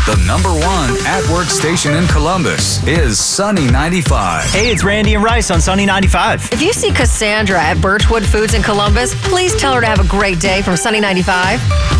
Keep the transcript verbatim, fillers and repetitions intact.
The number one at-work station in Columbus is Sunny ninety-five. Hey, it's Randy and Rice on Sunny ninety-five. If you see Cassandra at Birchwood Foods in Columbus, please tell her to have a great day from Sunny ninety-five.